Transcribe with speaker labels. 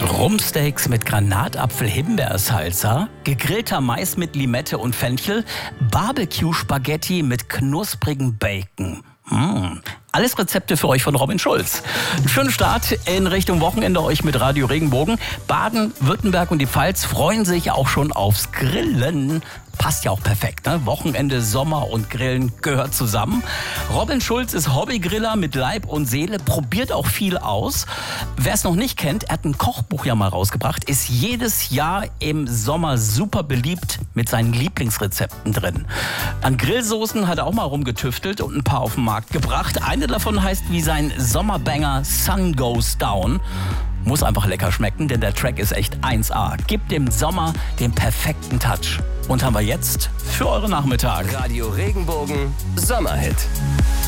Speaker 1: Rumpsteaks mit Granatapfel-Himbeersalsa, gegrillter Mais mit Limette und Fenchel, Barbecue-Spaghetti mit knusprigem Bacon. Alles Rezepte für euch von Robin Schulz. Einen schönen Start in Richtung Wochenende euch mit Radio Regenbogen. Baden, Württemberg und die Pfalz freuen sich auch schon aufs Grillen. Passt ja auch perfekt, ne? Wochenende, Sommer und Grillen gehört zusammen. Robin Schulz ist Hobbygriller mit Leib und Seele, probiert auch viel aus. Wer es noch nicht kennt, er hat ein Kochbuch ja mal rausgebracht, ist jedes Jahr im Sommer super beliebt mit seinen Lieblingsrezepten drin. An Grillsoßen hat er auch mal rumgetüftelt und ein paar auf den Markt gebracht. Eine davon heißt wie sein Sommerbanger Sun Goes Down. Muss einfach lecker schmecken, denn der Track ist echt 1A. Gibt dem Sommer den perfekten Touch. Und haben wir jetzt für eure Nachmittag.
Speaker 2: Radio Regenbogen Sommerhit.